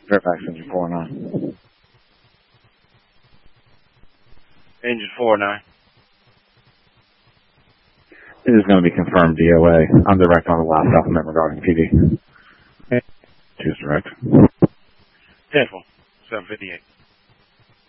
Fairfax Engine 49. Engine 49. It is going to be confirmed DOA. I'm direct on the last document regarding PD. Choose direct. 10-4, 758.